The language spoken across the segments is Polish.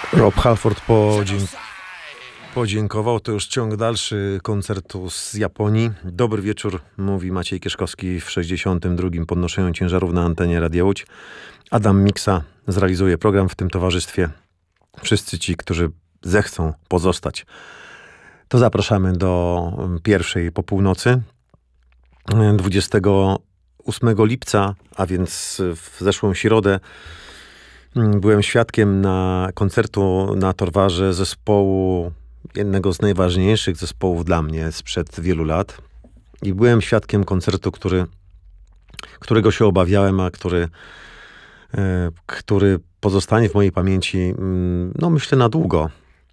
Rob Halford podziękował. To już ciąg dalszy koncertu z Japonii. Dobry wieczór, mówi Maciej Kieszkowski w 62. podnoszeniu ciężarów na antenie Radia Łódź. Adam Miksa zrealizuje program w tym towarzystwie. Wszyscy ci, którzy zechcą pozostać, to zapraszamy do pierwszej po północy. 28 lipca, a więc w zeszłą środę, byłem świadkiem koncertu na Torwarze zespołu, jednego z najważniejszych zespołów dla mnie sprzed wielu lat. I byłem świadkiem koncertu, którego się obawiałem, a który pozostanie w mojej pamięci, no myślę, na długo.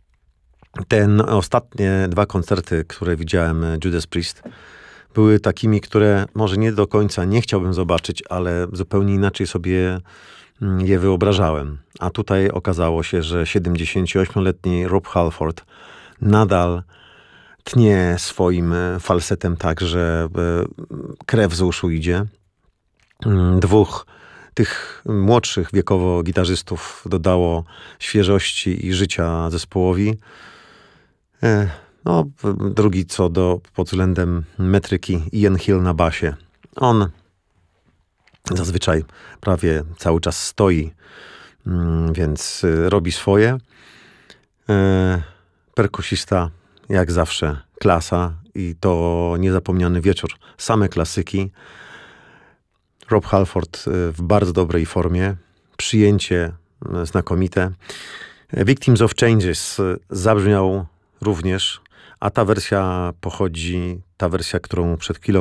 Ostatnie dwa koncerty, które widziałem Judas Priest, były takimi, które może nie do końca nie chciałbym zobaczyć, ale zupełnie inaczej sobie je wyobrażałem. A tutaj okazało się, że 78-letni Rob Halford nadal tnie swoim falsetem tak, że krew z uszu idzie. Dwóch tych młodszych wiekowo gitarzystów dodało świeżości i życia zespołowi. No, drugi pod względem metryki, Ian Hill na basie. On zazwyczaj prawie cały czas stoi, więc robi swoje. Perkusista jak zawsze klasa i to niezapomniany wieczór. Same klasyki. Rob Halford w bardzo dobrej formie. Przyjęcie znakomite. Victims of Changes zabrzmiał również, a ta wersja, której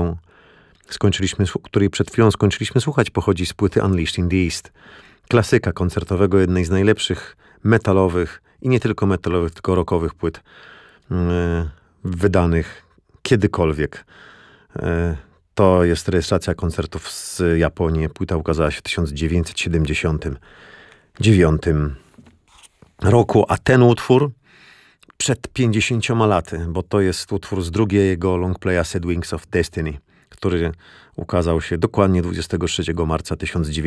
przed chwilą skończyliśmy słuchać, pochodzi z płyty Unleashed in the East. Klasyka koncertowego, jednej z najlepszych metalowych i nie tylko metalowych, tylko rockowych płyt wydanych kiedykolwiek. To jest rejestracja koncertów z Japonii. Płyta ukazała się w 1979 roku, a ten utwór przed 50 laty, bo to jest utwór z drugiego longplaya Sad Wings of Destiny, który ukazał się dokładnie 23 marca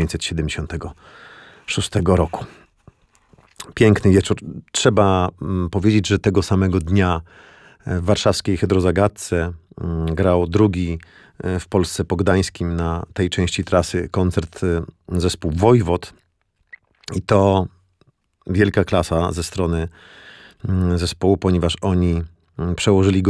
1976 roku. Piękny wieczór. Trzeba powiedzieć, że tego samego dnia w warszawskiej Hydrozagadce grał drugi w Polsce po Gdańskim na tej części trasy koncert zespół Wojwod. I to wielka klasa ze strony zespołu, ponieważ oni przełożyli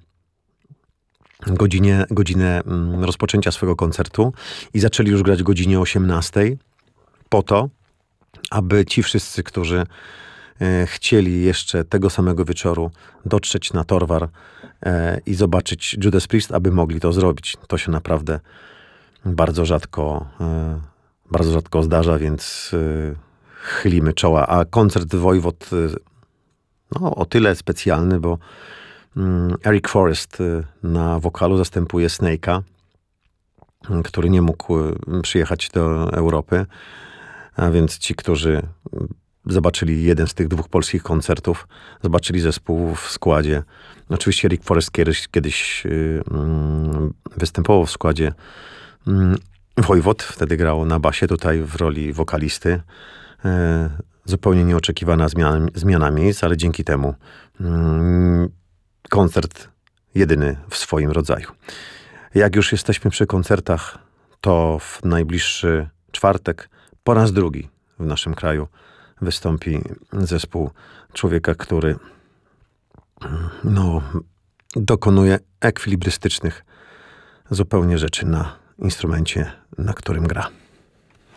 godzinę rozpoczęcia swego koncertu i zaczęli już grać o godzinie 18 po to, aby ci wszyscy, którzy chcieli jeszcze tego samego wieczoru dotrzeć na Torwar i zobaczyć Judas Priest, aby mogli to zrobić. To się naprawdę bardzo rzadko zdarza, więc chylimy czoła. A koncert Wojwod o tyle specjalny, bo Eric Forrest na wokalu zastępuje Snake'a, który nie mógł przyjechać do Europy. A więc ci, którzy zobaczyli jeden z tych dwóch polskich koncertów, zobaczyli zespół w składzie. Oczywiście Eric Forrest kiedyś występował w składzie Wojwod, wtedy grał na basie, tutaj w roli wokalisty. Zupełnie nieoczekiwana zmiana miejsc, ale dzięki temu koncert jedyny w swoim rodzaju. Jak już jesteśmy przy koncertach, to w najbliższy czwartek po raz drugi w naszym kraju wystąpi zespół człowieka, który dokonuje ekwilibrystycznych zupełnie rzeczy na instrumencie, na którym gra.